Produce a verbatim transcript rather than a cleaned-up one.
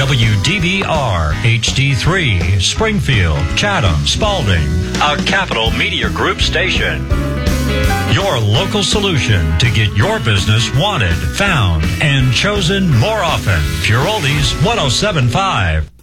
W D B R H D three, Springfield, Chatham, Spalding, a Capital Media Group station. Your local solution to get your business wanted, found, and chosen more often. Pure Oldies one oh seven point five.